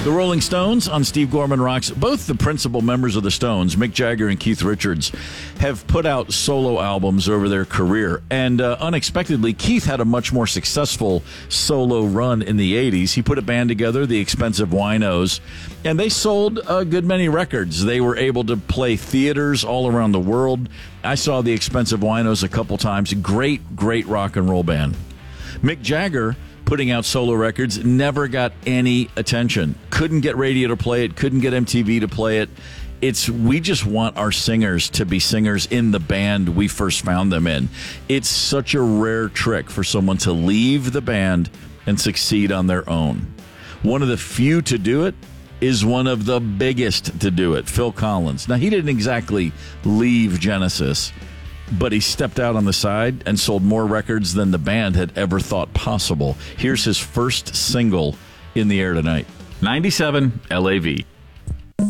The Rolling Stones on Steve Gorman Rocks. Both the principal members of the Stones, Mick Jagger and Keith Richards, have put out solo albums over their career. And unexpectedly, Keith had a much more successful solo run in the 80s. He put a band together, the Expensive Winos, and they sold a good many records. They were able to play theaters all around the world. I saw the Expensive Winos a couple times. Great rock and roll band. Mick Jagger, putting out solo records, never got any attention. Couldn't get radio to play it, couldn't get MTV to play it. We just want our singers to be singers in the band we first found them in. It's such a rare trick for someone to leave the band and succeed on their own. One of the few to do it is one of the biggest to do it, Phil Collins. Now, he didn't exactly leave Genesis, but he stepped out on the side and sold more records than the band had ever thought possible. Here's his first single in the air tonight. 97 LAV.